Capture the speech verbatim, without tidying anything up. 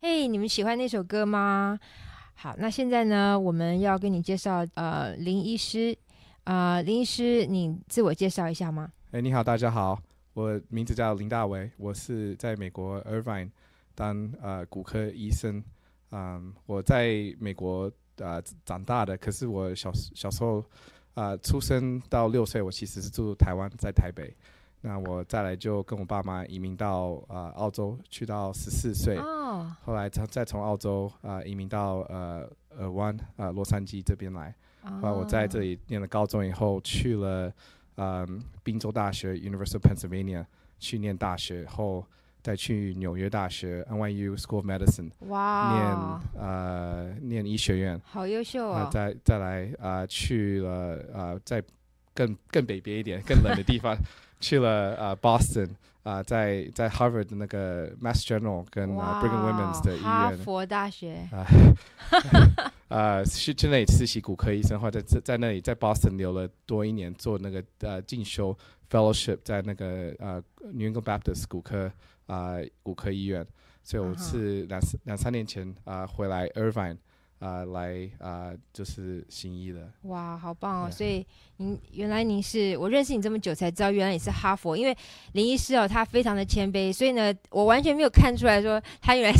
嘿，你们喜欢那首歌吗？好，那现在呢，我们要跟你介绍呃林医师，呃林医师，你自我介绍一下吗？ 哎，你好，大家好，我名字叫林大为，我是在美国 Irvine 当呃骨科医生。嗯，我在美国呃长大的，可是我小小时候呃出生到六岁，我其实是住台湾，在台北。那我再来就跟我爸妈移民到呃澳洲，去到十四岁， 哦后来再再从澳洲呃移民到呃尔湾呃洛杉矶这边来。后来我在这哦， 里念了高中以后，去了嗯宾州大学 University of Pennsylvania 去念大学后，再去纽约大学 N Y U School of Medicine 念哇， 呃念医学院。 好优秀啊、呃哦！ 再再来啊、呃去了呃在更更北边一点更冷的地方去了呃 Boston 啊、呃在在 Harvard 的那个 Mass General 跟呃 Brigham 哇， Women's 的医院哈佛大学， 啊。呃，去去那里实习骨科医生，或者在在那里在 Boston 留了多一年，做那个呃进修 fellowship，在那个呃 New England Baptist 骨科啊、呃、骨科医院，所以我嗯哼， 是两两三年前啊、呃、回来 Irvine 啊、呃、来啊、呃、就是行医的。 哇，好棒哦！ Yeah。 所以您原来您是我认识你这么久才知道，原来你是哈佛。因为林医师哦，他非常的谦卑，所以呢，我完全没有看出来说他原来